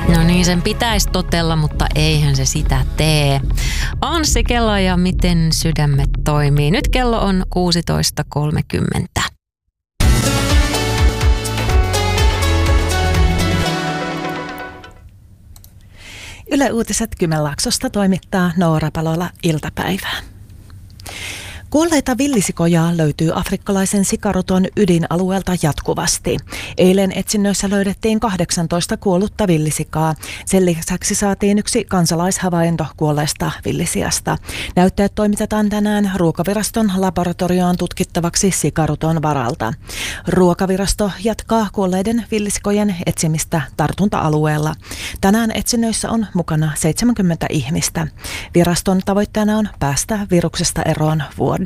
No niin, sen pitäisi totella, mutta eihän se sitä tee. Anssi Kela ja miten sydämet toimii. Nyt kello on 16.30. Yle Uutiset Kymenlaaksosta toimittaa Noora Palola iltapäivää. Kuolleita villisikoja löytyy afrikkalaisen sikaruton ydinalueelta jatkuvasti. Eilen etsinnöissä löydettiin 18 kuollutta villisikaa. Sen lisäksi saatiin yksi kansalaishavainto kuolleesta villisiasta. Näytteet toimitetaan tänään Ruokaviraston laboratorioon tutkittavaksi sikaruton varalta. Ruokavirasto jatkaa kuolleiden villisikojen etsimistä tartunta-alueella. Tänään etsinnöissä on mukana 70 ihmistä. Viraston tavoitteena on päästä viruksesta eroon vuodessa.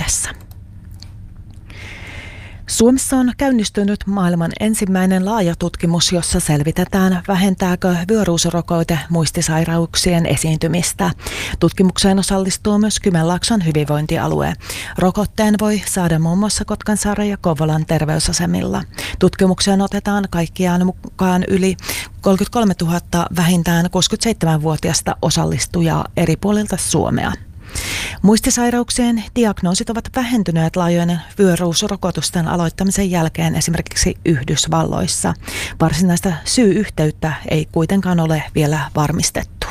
Suomessa on käynnistynyt maailman ensimmäinen laaja tutkimus, jossa selvitetään, vähentääkö vyöruusurokote muistisairauksien esiintymistä. Tutkimukseen osallistuu myös Kymenlaakson hyvinvointialue. Rokotteen voi saada muun muassa Kotkansaaren ja Kouvolan terveysasemilla. Tutkimukseen otetaan kaikkiaan mukaan yli 33 000 vähintään 67-vuotiaista osallistujaa eri puolilta Suomea. Muistisairauksien diagnoosit ovat vähentyneet laajojen vyöruusrokotusten aloittamisen jälkeen esimerkiksi Yhdysvalloissa. Varsinaista syy-yhteyttä ei kuitenkaan ole vielä varmistettu.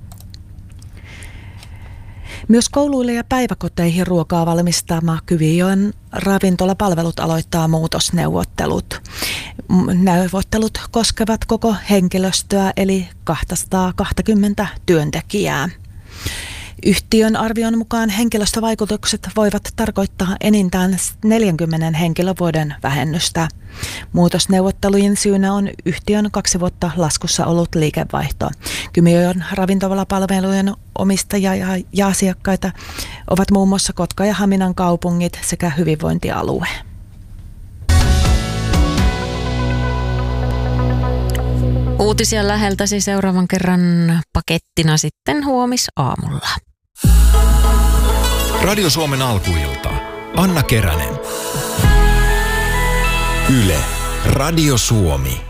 Myös kouluille ja päiväkoteihin ruokaa valmistama Kyvijoen ravintolapalvelut aloittaa muutosneuvottelut. Neuvottelut koskevat koko henkilöstöä eli 220 työntekijää. Yhtiön arvion mukaan henkilöstövaikutukset voivat tarkoittaa enintään 40 henkilövuoden vähennystä. Muutosneuvottelujen syynä on yhtiön 2 vuotta laskussa ollut liikevaihto. Kymijoen ravintolapalvelujen omistajia ja asiakkaita ovat muun muassa Kotka ja Haminan kaupungit sekä hyvinvointialue. Uutisia läheltäsi seuraavan kerran pakettina sitten huomisaamulla. Radio Suomen alkuilta. Anna Keränen. Yle. Radio Suomi.